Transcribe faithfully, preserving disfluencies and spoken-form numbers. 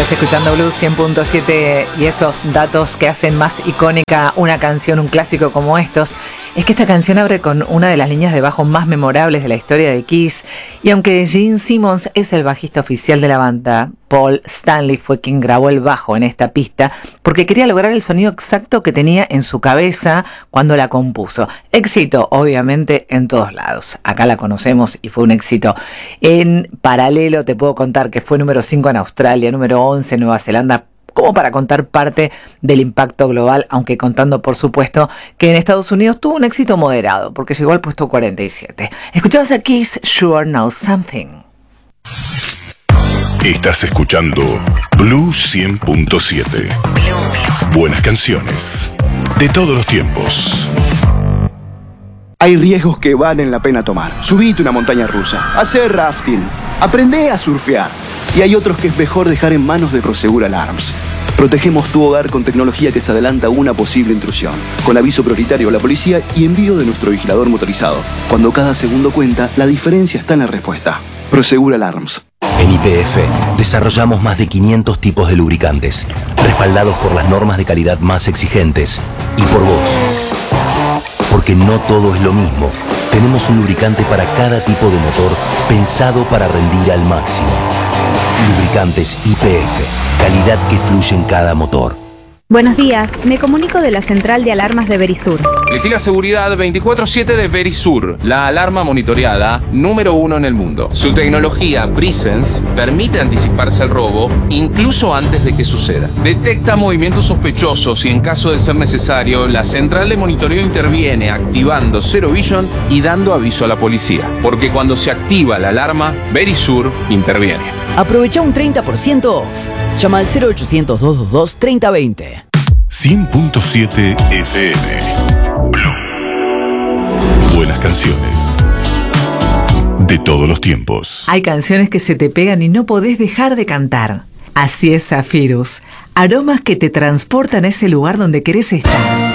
Estás escuchando Blue cien punto siete y esos datos que hacen más icónica una canción, un clásico como estos, es que esta canción abre con una de las líneas de bajo más memorables de la historia de Kiss, y aunque Gene Simmons es el bajista oficial de la banda, Paul Stanley fue quien grabó el bajo en esta pista porque quería lograr el sonido exacto que tenía en su cabeza cuando la compuso. Éxito, obviamente, en todos lados. Acá la conocemos y fue un éxito. En paralelo te puedo contar que fue número cinco en Australia, número once en Nueva Zelanda, como para contar parte del impacto global, aunque contando, por supuesto, que en Estados Unidos tuvo un éxito moderado, porque llegó al puesto cuarenta y siete. Escuchabas a Kiss, Sure Know Something. Estás escuchando Blue cien punto siete. Buenas canciones de todos los tiempos. Hay riesgos que valen la pena tomar. Subite una montaña rusa, hacer rafting, aprende a surfear. Y hay otros que es mejor dejar en manos de Prosegur Alarms. Protegemos tu hogar con tecnología que se adelanta a una posible intrusión, con aviso prioritario a la policía y envío de nuestro vigilador motorizado. Cuando cada segundo cuenta, la diferencia está en la respuesta. Prosegur Alarms. En Y P F desarrollamos más de quinientos tipos de lubricantes, respaldados por las normas de calidad más exigentes y por vos. Porque no todo es lo mismo. Tenemos un lubricante para cada tipo de motor pensado para rendir al máximo. Lubricantes Y P F, calidad que fluye en cada motor. Buenos días, me comunico de la central de alarmas de Verisur. Elegí la seguridad veinticuatro siete de Verisur, la alarma monitoreada número uno en el mundo. Su tecnología Presence permite anticiparse al robo incluso antes de que suceda. Detecta movimientos sospechosos y en caso de ser necesario, la central de monitoreo interviene activando Zero Vision y dando aviso a la policía. Porque cuando se activa la alarma, Verisur interviene. Aprovecha un treinta por ciento off. Llama al cero ochocientos, doscientos veintidós, treinta veinte. cien punto siete F M. Blue. Buenas canciones de todos los tiempos. Hay canciones que se te pegan y no podés dejar de cantar. Así es Zephyrus. Aromas que te transportan a ese lugar donde querés estar.